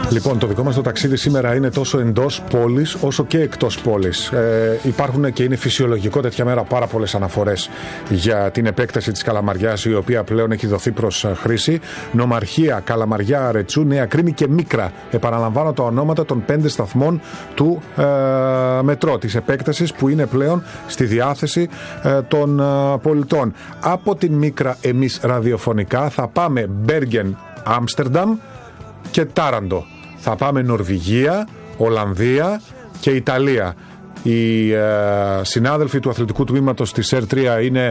Λοιπόν, το δικό μας το ταξίδι σήμερα είναι τόσο εντός πόλης όσο και εκτός πόλης. Υπάρχουν και είναι φυσιολογικό τέτοια μέρα πάρα πολλές αναφορές για την επέκταση της Καλαμαριάς, η οποία πλέον έχει δοθεί προς χρήση. Νομαρχία, Καλαμαριά, Ρετσού, Νέα Κρίνη και Μίκρα. Επαναλαμβάνω τα ονόματα των 5 σταθμών του μετρό, της επέκτασης που είναι πλέον στη διάθεση των πολιτών. Από την Μίκρα εμείς ραδιοφωνικά θα πάμε Μπέργεν, Άμστερνταμ και Τάραντο. Θα πάμε Νορβηγία, Ολλανδία και Ιταλία. Οι συνάδελφοι του αθλητικού τμήματος της ΕΡ3 είναι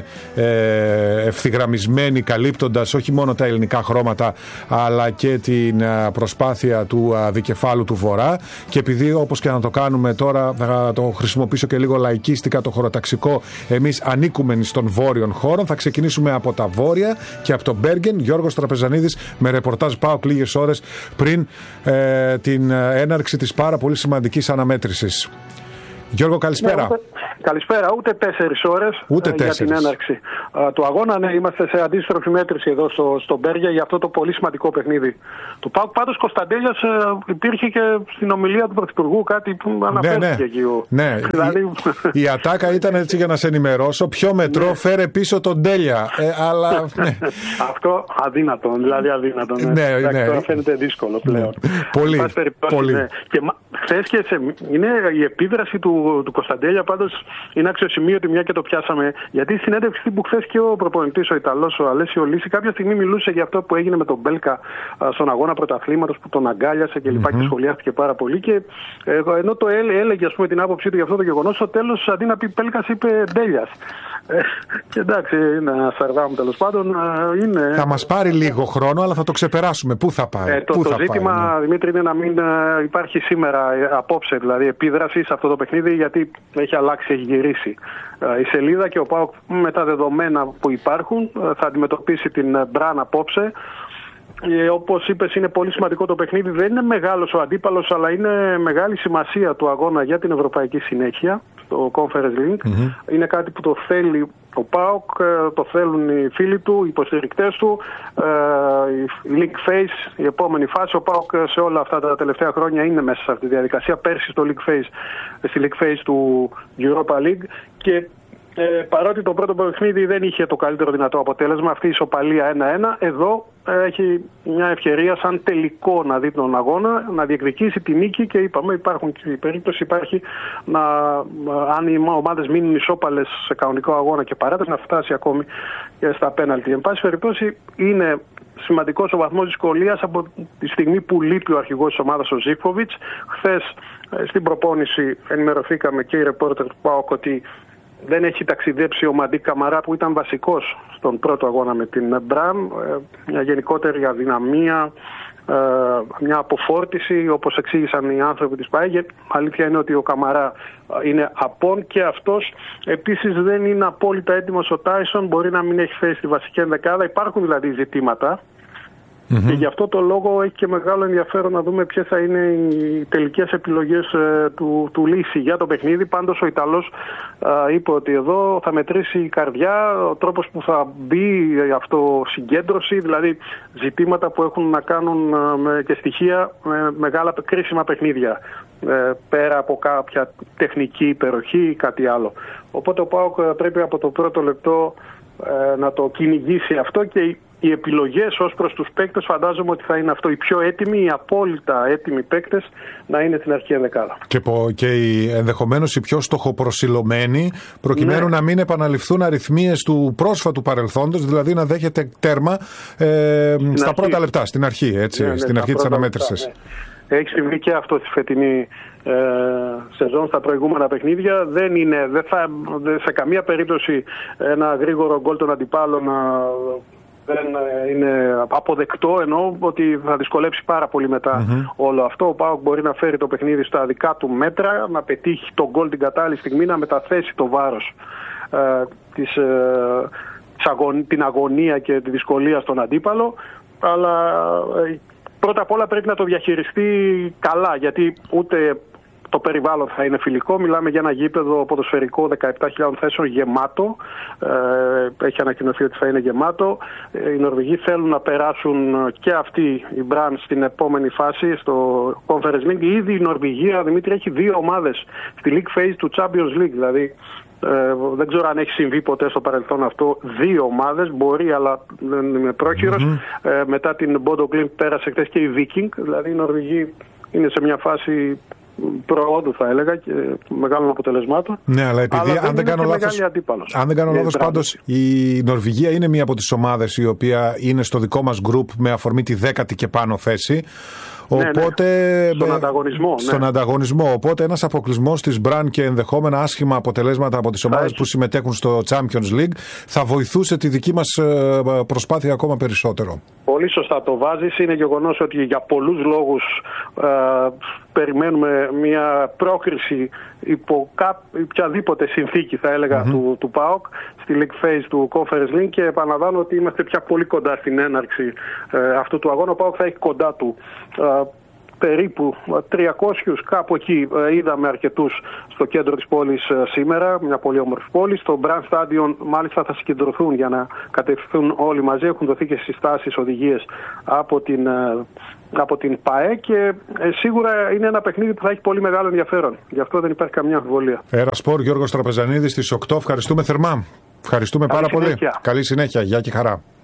ευθυγραμμισμένοι, καλύπτοντας όχι μόνο τα ελληνικά χρώματα αλλά και την προσπάθεια του δικεφάλου του Βορρά. Και επειδή, όπως και να το κάνουμε τώρα, θα το χρησιμοποιήσω και λίγο λαϊκίστικα το χωροταξικό, εμείς ανήκουμε στον βόρειον χώρο, θα ξεκινήσουμε από τα βόρεια και από το Μπέργεν. Γιώργος Τραπεζανίδης με ρεπορτάζ ΠΑΟΚ λίγες ώρες πριν την έναρξη της πάρα πολύ σημαντικής αναμέτρησης. Γιώργο, καλησπέρα. Καλησπέρα. Ούτε 4 ώρες για την έναρξη του αγώνα. Ναι, είμαστε σε αντίστροφη μέτρηση εδώ στο Μπέργια για αυτό το πολύ σημαντικό παιχνίδι του ΠΑΟΚ. Πάντως, Κωνσταντέλιας υπήρχε και στην ομιλία του Πρωθυπουργού κάτι που αναφέρθηκε εκεί. Ναι, δηλαδή... η ατάκα ήταν, έτσι για να σε ενημερώσω, ποιο μετρό φέρε πίσω τον Τέλια. Αλλά, ναι. Αυτό αδύνατο, δηλαδή αδύνατο. Ναι. Τώρα φαίνεται δύσκολο πλέον. Πολύ. Ναι. Και χθες είναι η επίδραση του Κωνσταντέλια, πάντως είναι αξιοσημείωτη, μια και το πιάσαμε. Γιατί η συνέντευξη που χθες και ο προπονητής, ο Ιταλός, ο Αλέσιο Λύση, κάποια στιγμή μιλούσε για αυτό που έγινε με τον Μπέλκα στον αγώνα πρωταθλήματος που τον αγκάλιασε και λοιπά και σχολιάστηκε πάρα πολύ. Και ενώ το έλεγε, ας πούμε, την άποψή του για αυτό το γεγονός, στο τέλος αντί να πει Μπέλκας είπε Ντέλιας. Και εντάξει, είναι ένα σαρδάμ τέλος πάντων. Θα μας πάρει λίγο χρόνο, αλλά θα το ξεπεράσουμε. Πού θα πάει? Το ζήτημα, ναι, Δημήτρη, είναι να μην υπάρχει σήμερα, απόψε δηλαδή, επίδραση σε αυτό το παιχνίδι, γιατί έχει αλλάξει, έχει γυρίσει η σελίδα και ο ΠΑΟΚ με τα δεδομένα που υπάρχουν θα αντιμετωπίσει την Μπραν απόψε. Όπως είπες, είναι πολύ σημαντικό το παιχνίδι. Δεν είναι μεγάλος ο αντίπαλος, αλλά είναι μεγάλη σημασία του αγώνα για την ευρωπαϊκή συνέχεια στο Conference League. Είναι κάτι που το θέλει ο ΠΑΟΚ, το θέλουν οι φίλοι του, οι υποστηρικτές του, η League Phase, η επόμενη φάση. Ο ΠΑΟΚ σε όλα αυτά τα τελευταία χρόνια είναι μέσα σε αυτή τη διαδικασία. Πέρσι στη League Phase του Europa League και παρότι το πρώτο παιχνίδι δεν είχε το καλύτερο δυνατό αποτέλεσμα, αυτή η ισοπαλία 1-1, εδώ έχει μια ευκαιρία σαν τελικό να δει τον αγώνα, να διεκδικήσει τη νίκη και είπαμε υπάρχουν και η περίπτωση υπάρχει αν οι ομάδες μείνουν ισόπαλες σε κανονικό αγώνα και παράταση να φτάσει ακόμη στα πέναλτι. Εν πάση περιπτώσει είναι σημαντικός ο βαθμός δυσκολίας από τη στιγμή που λείπει ο αρχηγός της ομάδας, ο Ζίβκοβιτς. Χθες στην προπόνηση ενημερωθήκαμε και οι ρεπόρτερ του ΠΑΟΚ ότι δεν έχει ταξιδέψει ο Μαντί Καμαρά που ήταν βασικός στον πρώτο αγώνα με την Μπραμ. Μια γενικότερη αδυναμία, μια αποφόρτιση, όπως εξήγησαν οι άνθρωποι της ΠΑΕ. Αλήθεια είναι ότι ο Καμαρά είναι απόν και αυτός. Επίσης δεν είναι απόλυτα έτοιμος ο Τάισον, μπορεί να μην έχει θέση στη βασική ενδεκάδα. Υπάρχουν δηλαδή ζητήματα. Και γι' αυτό το λόγο έχει και μεγάλο ενδιαφέρον να δούμε ποιες θα είναι οι τελικές επιλογές του Λύση για το παιχνίδι. Πάντως ο Ιταλός είπε ότι εδώ θα μετρήσει η καρδιά, ο τρόπος που θα μπει η αυτοσυγκέντρωση, δηλαδή ζητήματα που έχουν να κάνουν και στοιχεία με μεγάλα κρίσιμα παιχνίδια, πέρα από κάποια τεχνική υπεροχή ή κάτι άλλο. Οπότε ο ΠΑΟΚ πρέπει από το πρώτο λεπτό να το κυνηγήσει αυτό και οι επιλογές ως προς τους παίκτες φαντάζομαι ότι θα είναι αυτό. Οι πιο έτοιμοι, οι απόλυτα έτοιμοι παίκτες να είναι στην αρχή ενδεκάδα. Και ενδεχομένως οι πιο στοχοπροσιλωμένοι προκειμένου να μην επαναληφθούν αριθμίες του πρόσφατου παρελθόντος, δηλαδή να δέχεται τέρμα στα πρώτα λεπτά, στην αρχή, έτσι, στην αρχή της αναμέτρησης. Ναι. Έχει συμβεί και αυτό στη φετινή σεζόν στα προηγούμενα παιχνίδια. Δεν σε καμία περίπτωση ένα γρήγορο γκολ των αντιπάλων δεν είναι αποδεκτό, εννοώ ότι θα δυσκολέψει πάρα πολύ μετά όλο αυτό. Ο ΠΑΟΚ μπορεί να φέρει το παιχνίδι στα δικά του μέτρα, να πετύχει τον γκολ την κατάλληλη στιγμή, να μεταθέσει το βάρος την αγωνία και τη δυσκολία στον αντίπαλο, αλλά πρώτα απ' όλα πρέπει να το διαχειριστεί καλά, γιατί ούτε το περιβάλλον θα είναι φιλικό. Μιλάμε για ένα γήπεδο ποδοσφαιρικό 17.000 θέσεων γεμάτο. Έχει ανακοινωθεί ότι θα είναι γεμάτο. Οι Νορβηγοί θέλουν να περάσουν και αυτοί οι Brann στην επόμενη φάση, στο Conference League. Ήδη η Νορβηγία, Δημήτρη, έχει 2 ομάδες στη League Phase του Champions League. Δηλαδή, δεν ξέρω αν έχει συμβεί ποτέ στο παρελθόν αυτό. 2 ομάδες μπορεί, αλλά δεν είμαι πρόχειρος. Μετά την Bodo Glimt πέρασε χτες και η Viking. Δηλαδή, οι Νορβηγοί είναι σε μια φάση προόδου, θα έλεγα, και μεγάλων αποτελεσμάτων. Ναι, αλλά επειδή αν δεν κάνω λάθος, πάντως η Νορβηγία είναι μία από τις ομάδες η οποία είναι στο δικό μας γκρουπ με αφορμή τη 10η και πάνω θέση. Οπότε, στον ανταγωνισμό. Οπότε ένας αποκλεισμός της Brann και ενδεχόμενα άσχημα αποτελέσματα από τις ομάδες που συμμετέχουν στο Champions League θα βοηθούσε τη δική μας προσπάθεια ακόμα περισσότερο. Πολύ σωστά το βάζεις. Είναι γεγονός ότι για πολλούς λόγους περιμένουμε μια πρόκριση υπό οποιαδήποτε συνθήκη, θα έλεγα, του ΠΑΟΚ στη League Phase του Conference League, και επαναλαμβάνω ότι είμαστε πια πολύ κοντά στην έναρξη αυτού του αγώνα. Ο ΠΑΟΚ θα έχει κοντά του περίπου 300, κάπου εκεί. Είδαμε αρκετούς στο κέντρο της πόλης σήμερα, μια πολύ όμορφη πόλη. Στο Brann Stadion μάλιστα θα συγκεντρωθούν για να κατευθυνθούν όλοι μαζί. Έχουν δοθεί και συστάσεις, οδηγίες από την ΠΑΕ, και σίγουρα είναι ένα παιχνίδι που θα έχει πολύ μεγάλο ενδιαφέρον. Γι' αυτό δεν υπάρχει καμιά αμφιβολία. Sport, Γιώργος Τραπεζανίδης στις 8. Ευχαριστούμε θερμά. Ευχαριστούμε πάρα πολύ. Καλή συνέχεια. Γεια και χαρά.